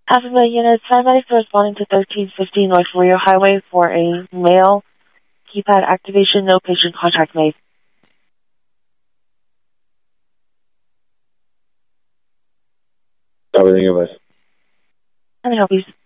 Half a million units. Paramedics are responding to 1315 North Rio Highway for a male keypad activation. No patient contact made. Everything of us. How may I help you?